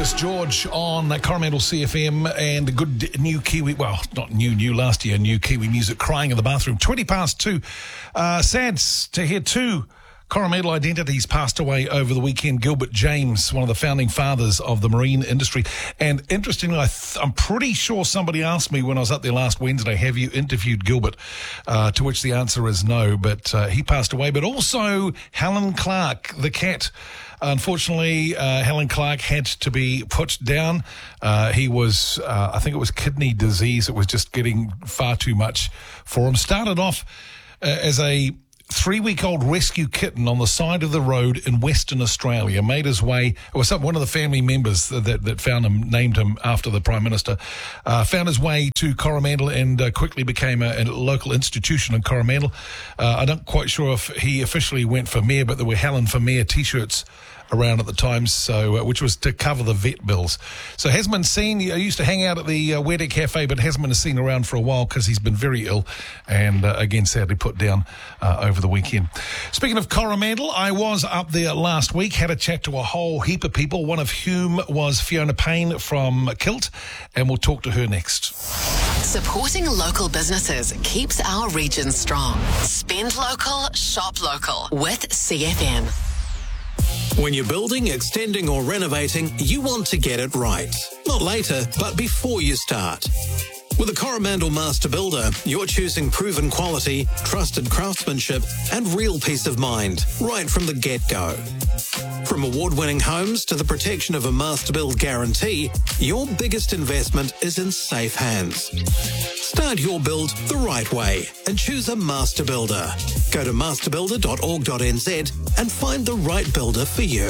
Curtis George on Coromandel CFM, and a good new Kiwi, well, not new last year, new Kiwi music crying in the bathroom. 2:20. Sad to hear two Coromandel identities passed away over the weekend. Gilbert James, one of the founding fathers of the marine industry. And interestingly, I'm pretty sure somebody asked me when I was up there last Wednesday, have you interviewed Gilbert? To which the answer is no, but he passed away. But also Helen Clark, the cat. Unfortunately, Helen Clark had to be put down. He was, I think it was kidney disease. It was just getting far too much for him. Started off as a 3-week-old rescue kitten on the side of the road in Western Australia. Made his way, it was one of the family members that found him, named him after the Prime Minister, found his way to Coromandel and quickly became a local institution in Coromandel. I'm not quite sure if he officially went for mayor, but there were Helen for Mayor T-shirts around at the time, so which was to cover the vet bills. So hasn't been seen. I used to hang out at the Wede Cafe, but hasn't been seen around for a while because he's been very ill and again sadly put down over the weekend. Speaking of Coromandel, I was up there last week, had a chat to a whole heap of people, one of whom was Fiona Payne from Kilt, and we'll talk to her next. Supporting local businesses keeps our region strong. Spend local, shop local with CFM. When you're building, extending or renovating, you want to get it right. Not later, but before you start. With a Coromandel Master Builder, you're choosing proven quality, trusted craftsmanship and real peace of mind right from the get-go. From award-winning homes to the protection of a Master Build guarantee, your biggest investment is in safe hands. Start your build the right way and choose a Master Builder. Go to masterbuilder.org.nz and find the right builder for you.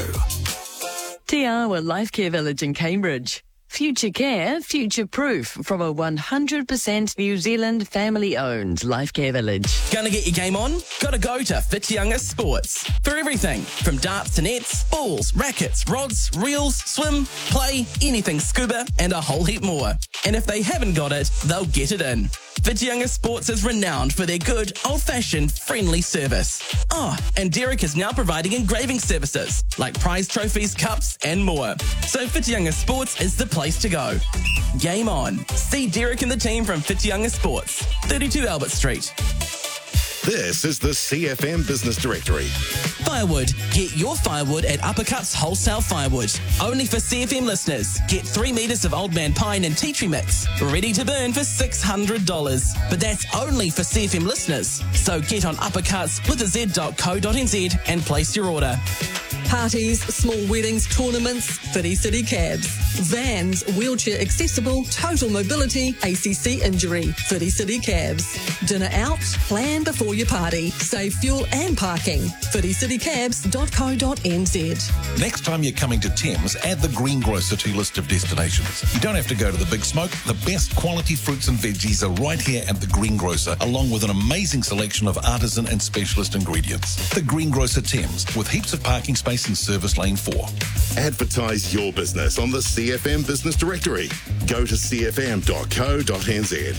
Te Awa Life Care Village in Cambridge. Future care, future-proof from a 100% New Zealand family-owned life care village. Gonna get your game on? Gotta go to Whitianga Sports. For everything from darts to nets, balls, rackets, rods, reels, swim, play, anything scuba, and a whole heap more. And if they haven't got it, they'll get it in. Whitianga Sports is renowned for their good, old-fashioned, friendly service. Oh, and Derek is now providing engraving services, like prize trophies, cups, and more. So Whitianga Sports is the place to go. Game on. See Derek and the team from Whitianga Sports, 32 Albert Street. This is the CFM Business Directory. Firewood. Get your firewood at Uppercuts Wholesale Firewood. Only for CFM listeners. Get 3 metres of Old Man Pine and tea tree mix. Ready to burn for $600. But that's only for CFM listeners. So get on uppercutswithaz.co.nz and place your order. Parties, small weddings, tournaments, Whiti City Cabs. Vans, wheelchair accessible, total mobility, ACC injury, Whiti City Cabs. Dinner out, plan before your party. Save fuel and parking. whiticitycabs.co.nz. Next time you're coming to Thames, add the Greengrocer to your list of destinations. You don't have to go to the Big Smoke. The best quality fruits and veggies are right here at the Greengrocer, along with an amazing selection of artisan and specialist ingredients. The Greengrocer Thames, with heaps of parking space in Service Lane 4. Advertise your business on the CFM Business Directory. Go to cfm.co.nz.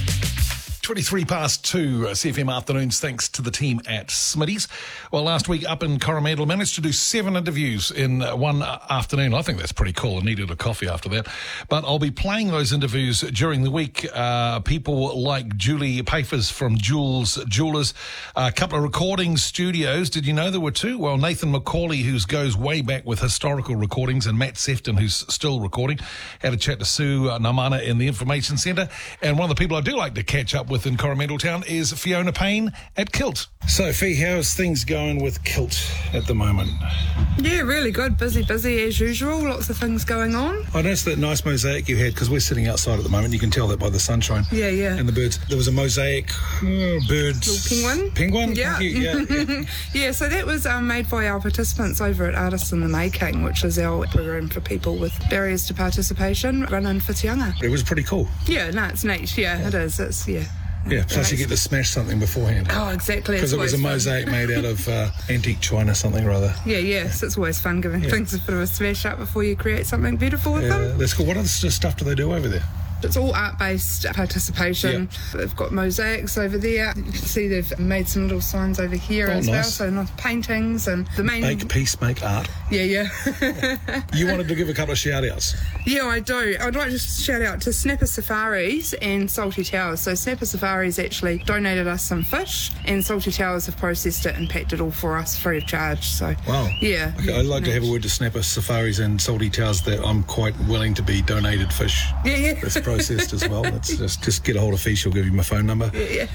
2:23 CFM afternoons, thanks to the team at Smitty's. Well, last week up in Coromandel, managed to do 7 interviews in one afternoon. I think that's pretty cool. I needed a coffee after that. But I'll be playing those interviews during the week. People like Julie Pafers from Jules Jewelers, a couple of recording studios. Did you know there were 2? Well, Nathan McCauley, who goes way back with historical recordings, and Matt Sefton, who's still recording. Had a chat to Sue Namana in the Information Centre. And one of the people I do like to catch up with in Coromandel Town is Fiona Payne at Kilt. So, Fee, how's things going with Kilt at the moment? Yeah, really good. Busy as usual. Lots of things going on. I noticed that nice mosaic you had, because we're sitting outside at the moment. You can tell that by the sunshine. Yeah. And the birds. There was a mosaic birds. Little Penguin? Yeah. Yeah. Yeah, so that was made by our participants over at Artists in the Making, which is our program for people with barriers to participation, run in Whitianga. It was pretty cool. Yeah, no, it's neat. Yeah, it is. It's, yeah. Yeah, plus you get to smash something beforehand. Oh, exactly. Because it was a mosaic made out of antique china, something or other. Yeah, so it's always fun giving things a bit of a smash up before you create something beautiful with them. That's cool. What other stuff do they do over there? It's all art-based participation. They've got mosaics over there. You can see they've made some little signs over here as well. So nice paintings and the main... Make peace, make art. Yeah. You wanted to give a couple of shout-outs. Yeah, I do. I'd like to shout out to Snapper Safaris and Salty Towers. So Snapper Safaris actually donated us some fish, and Salty Towers have processed it and packed it all for us free of charge. So wow. Yeah. Okay, I'd like to have a word to Snapper Safaris and Salty Towers that I'm quite willing to be donated fish. Yeah. That's processed as well. Let's just get a hold of Fish. She'll give you my phone number. Yeah.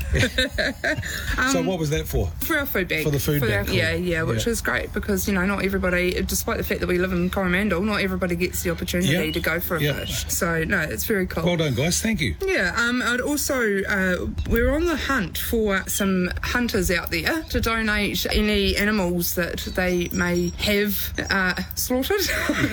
So what was that for? For our food bank. For the food bank. Cool. Yeah, which is great because, not everybody, despite the fact that we live in Coromandel, not everybody gets the opportunity to go for a fish. So, no, it's very cool. Well done, guys. Thank you. Yeah, I'd also, we're on the hunt for some hunters out there to donate any animals that they may have slaughtered.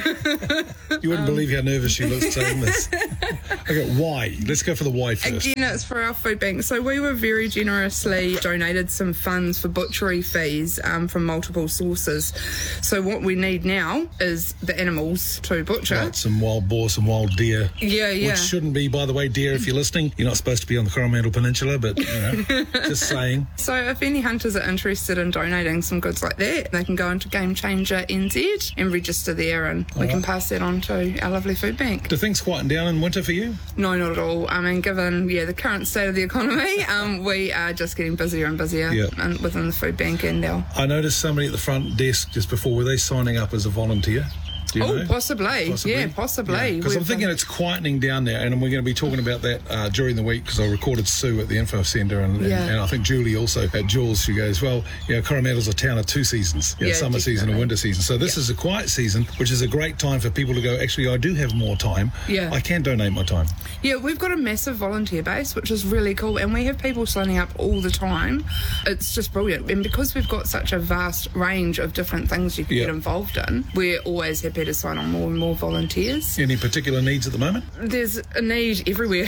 You wouldn't believe how nervous she looks saying this. Okay, why? Let's go for the why first. Again, it's for our food bank. So we were very generously donated some funds for butchery fees from multiple sources. So what we need now is the animals to butcher. Right, some wild boar, some wild deer. Yeah. Which shouldn't be, by the way, deer, if you're listening. You're not supposed to be on the Coromandel Peninsula, but, just saying. So if any hunters are interested in donating some goods like that, they can go into Game Changer NZ and register there, and we can pass that on to our lovely food bank. Do things quieten down in winter for you? No, not at all. I mean, given the current state of the economy, we are just getting busier and busier within the food bank and our... I noticed somebody at the front desk just before, were they signing up as a volunteer? Do you know? Possibly. Yeah, possibly. Because I'm thinking it's quietening down there, and we're going to be talking about that during the week, because I recorded Sue at the Info Centre, and I think Julie also at Jules. She goes, well, Coromandel's a town of two seasons, summer season and winter season. So this is a quiet season, which is a great time for people to go, actually, I do have more time. Yeah. I can donate my time. Yeah, we've got a massive volunteer base, which is really cool, and we have people signing up all the time. It's just brilliant. And because we've got such a vast range of different things you can get involved in, we're always happy to sign on more and more volunteers. Any particular needs at the moment? There's a need everywhere.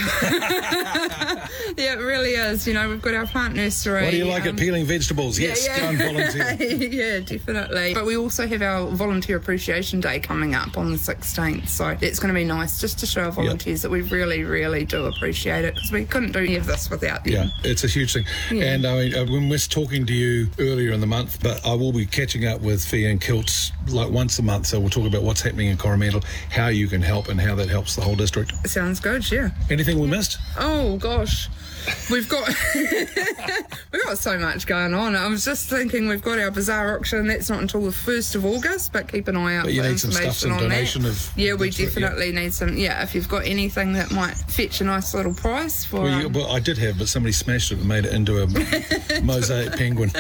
Yeah, it really is. We've got our plant nursery. What do you like at peeling vegetables? Yes, go and volunteer. Yeah, definitely. But we also have our Volunteer Appreciation Day coming up on the 16th, so it's going to be nice just to show our volunteers that we really, really do appreciate it, because we couldn't do any of this without them. Yeah, it's a huge thing. Yeah. And I mean, when we're talking to you earlier in the month, but I will be catching up with Fia and Kilts like once a month, so we'll talk about what's happening in Coromandel, how you can help and how that helps the whole district. Sounds good, yeah. Anything we missed? Oh, gosh. We've got so much going on. I was just thinking we've got our bazaar auction. That's not until the 1st of August, but keep an eye out for information on that. Yeah, we definitely need some. Yeah, if you've got anything that might fetch a nice little price for... Well, I did have, but somebody smashed it and made it into a mosaic penguin.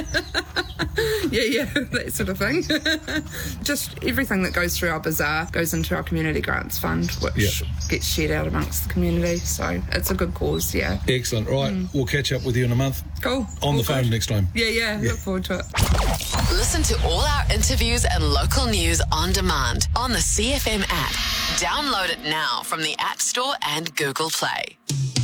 Yeah, that sort of thing. Just everything that goes through our bazaar goes into our community grants fund, which gets shared out amongst the community. So it's a good cause, yeah. Excellent. Right, we'll catch up with you in a month. Cool. On the phone next time. Yeah. Look forward to it. Listen to all our interviews and local news on demand on the CFM app. Download it now from the App Store and Google Play.